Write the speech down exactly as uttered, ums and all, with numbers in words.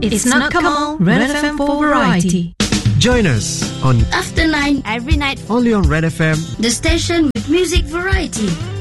It's not Kamal, Red F M for variety. Join us on After nine every night only on Red F M, the station with music variety.